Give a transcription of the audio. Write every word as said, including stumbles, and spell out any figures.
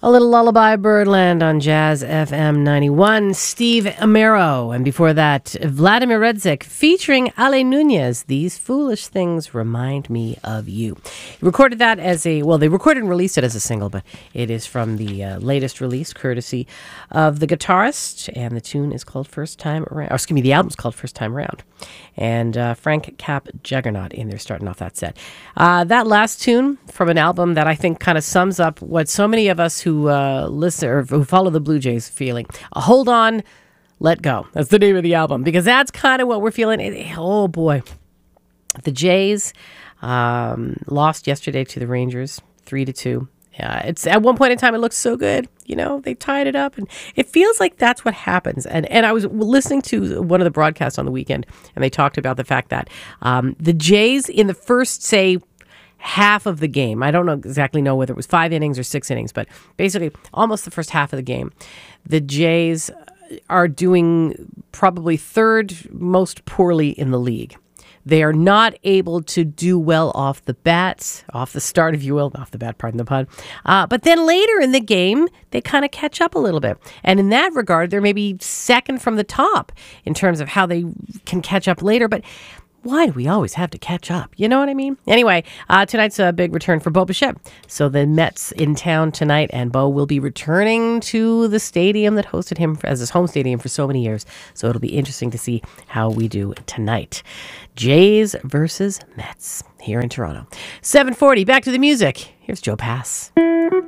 A little lullaby Birdland on Jazz F M ninety-one. Steve Amero. And before that, Vladimir Redzik featuring Ale Nunez. These foolish things remind me of you. He recorded that as a, well, they recorded and released it as a single, but it is from the uh, latest release, courtesy of the guitarist. And the tune is called First Time Around. Or excuse me, the album's called First Time Around. And uh, Frank Cap Juggernaut in there starting off that set. Uh, that last tune from an album that I think kind of sums up what so many of us who uh, listen or who follow the Blue Jays feeling. Uh, hold on, let go. That's the name of the album because that's kind of what we're feeling. It, oh boy, the Jays um, lost yesterday to the Rangers, three to two. Uh, it's at one point in time, it looked so good. You know, they tied it up, and it feels like that's what happens. And and I was listening to one of the broadcasts on the weekend, and they talked about the fact that um, the Jays in the first, say, half of the game, I don't know exactly know whether it was five innings or six innings, but basically almost the first half of the game, the Jays are doing probably third most poorly in the league. They are not able to do well off the bat, off the start, if you will, off the bat, pardon the pun. Uh, but then later in the game, they kind of catch up a little bit. And in that regard, they're maybe second from the top in terms of how they can catch up later. But why do we always have to catch up? You know what I mean? Anyway, uh, tonight's a big return for Bo Bichette. So the Mets in town tonight, and Bo will be returning to the stadium that hosted him as his home stadium for so many years. So it'll be interesting to see how we do tonight. Jays versus Mets here in Toronto. seven forty, back to the music. Here's Joe Pass.